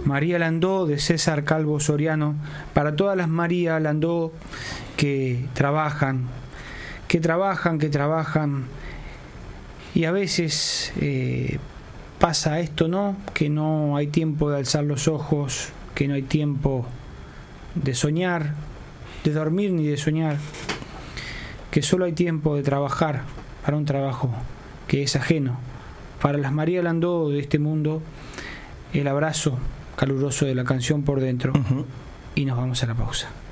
María Landó, de César Calvo Soriano, para todas las María Landó que trabajan, y a veces pasa esto, ¿no? Que no hay tiempo de alzar los ojos, que no hay tiempo de soñar, de dormir ni de soñar, que solo hay tiempo de trabajar para un trabajo que es ajeno. Para las María Landó de este mundo, el abrazo caluroso de la canción Por Dentro. Y nos vamos a la pausa.